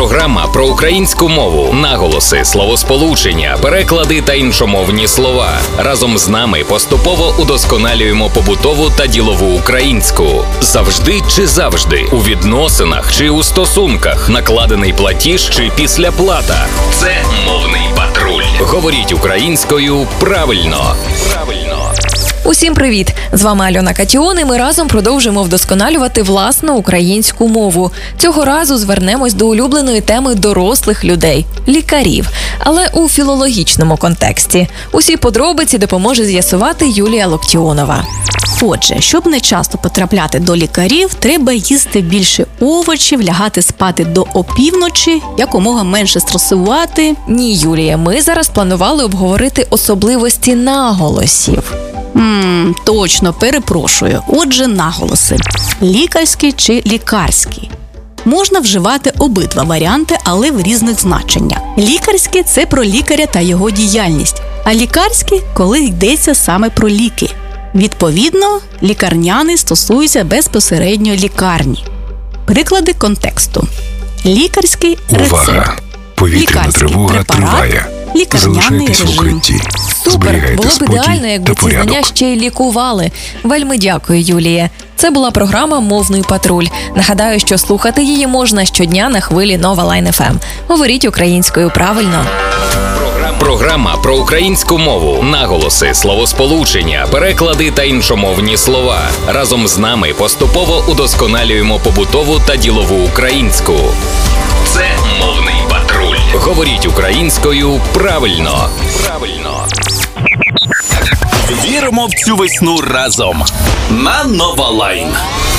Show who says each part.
Speaker 1: Програма про українську мову, наголоси, словосполучення, переклади та іншомовні слова. Разом з нами поступово удосконалюємо побутову та ділову українську. Завжди чи завжди, у відносинах чи у стосунках, накладений платіж чи післяплата. Це мовний патруль. Говоріть українською правильно.
Speaker 2: Усім привіт! З вами Альона Катіон, і ми разом продовжимо вдосконалювати власну українську мову. Цього разу звернемось до улюбленої теми дорослих людей – лікарів, але у філологічному контексті. Усі подробиці допоможе з'ясувати Юлія Локтіонова.
Speaker 3: Отже, щоб не часто потрапляти до лікарів, треба їсти більше овочів, лягати спати до опівночі, якомога менше стресувати.
Speaker 2: Ні, Юлія, ми зараз планували обговорити особливості наголосів.
Speaker 3: Точно, перепрошую. Отже, наголоси. Лікарські чи лікарські. Можна вживати обидва варіанти, але в різних значеннях. Лікарські – це про лікаря та його діяльність, а лікарські – коли йдеться саме про ліки. Відповідно, лікарняний стосується безпосередньо лікарні. Приклади контексту. Лікарський рецепт.
Speaker 4: Увага! Повітряна тривога триває. Залишайтесь в укритті.
Speaker 2: Супер! Було б ідеально, якби ці знання ще й лікували. Вельми дякую, Юлія. Це була програма «Мовний патруль». Нагадаю, що слухати її можна щодня на хвилі Нова Лайн ФМ. Говоріть українською правильно.
Speaker 1: Програма про українську мову, наголоси, словосполучення, переклади та іншомовні слова. Разом з нами поступово удосконалюємо побутову та ділову українську. Це мовний патруль. Говоріть українською правильно.
Speaker 5: Віримо в цю весну разом на Нова Лайн.